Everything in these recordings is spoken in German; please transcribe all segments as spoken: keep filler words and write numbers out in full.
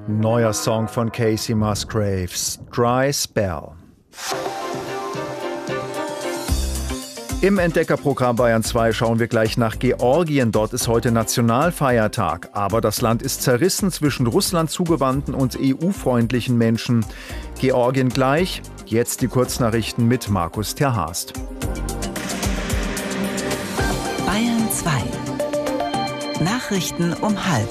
Neuer Song von Casey Musgraves, Dry Spell. Im Entdeckerprogramm Bayern zwei schauen wir gleich nach Georgien. Dort ist heute Nationalfeiertag. Aber das Land ist zerrissen zwischen Russland zugewandten und E U-freundlichen Menschen. Georgien gleich. Jetzt die Kurznachrichten mit Markus Terhast. Bayern zwei. Nachrichten um halb.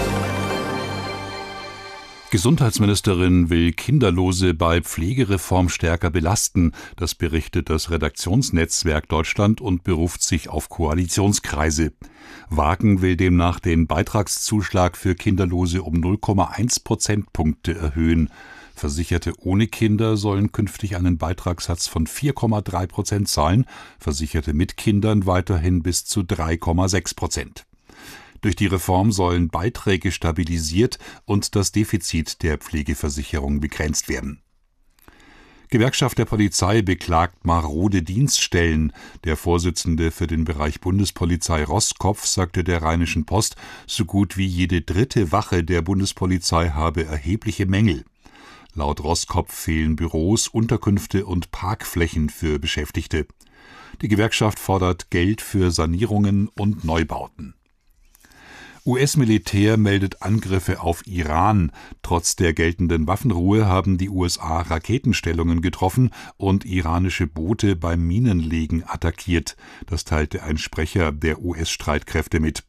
Gesundheitsministerin will Kinderlose bei Pflegereform stärker belasten. Das berichtet das Redaktionsnetzwerk Deutschland und beruft sich auf Koalitionskreise. Wagen will demnach den Beitragszuschlag für Kinderlose um null Komma eins Prozentpunkte erhöhen. Versicherte ohne Kinder sollen künftig einen Beitragssatz von vier Komma drei Prozent zahlen, Versicherte mit Kindern weiterhin bis zu drei Komma sechs Prozent. Durch die Reform sollen Beiträge stabilisiert und das Defizit der Pflegeversicherung begrenzt werden. Gewerkschaft der Polizei beklagt marode Dienststellen. Der Vorsitzende für den Bereich Bundespolizei Roßkopf sagte der Rheinischen Post, so gut wie jede dritte Wache der Bundespolizei habe erhebliche Mängel. Laut Roßkopf fehlen Büros, Unterkünfte und Parkflächen für Beschäftigte. Die Gewerkschaft fordert Geld für Sanierungen und Neubauten. U S-Militär meldet Angriffe auf Iran. Trotz der geltenden Waffenruhe haben die U S A Raketenstellungen getroffen und iranische Boote beim Minenlegen attackiert. Das teilte ein Sprecher der U S-Streitkräfte mit.